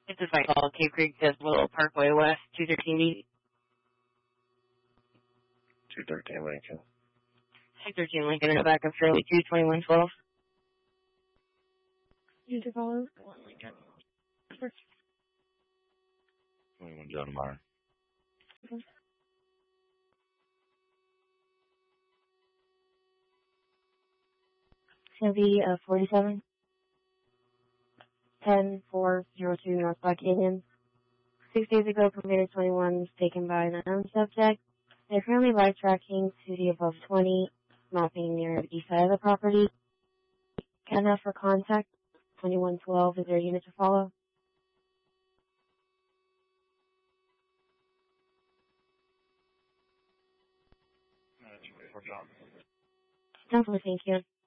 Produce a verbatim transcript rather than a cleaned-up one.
It's a site called Cape Creek Little Parkway West, two thirteen two thirteen Lincoln. two thirteen Lincoln in the back of Shirley two twenty-one twelve. You to follow? One Lincoln. twenty-one John Meyer. Okay. It's going to be uh, forty-seven ten four oh two North Black Canyon. Six days ago, permitted twenty-one was taken by the unknown subject. They're currently live tracking to the above twenty, mapping near the east side of the property. Can I have for contact? twenty-one twelve, is there a unit to follow? Uh, twenty-four John. Definitely, thank you.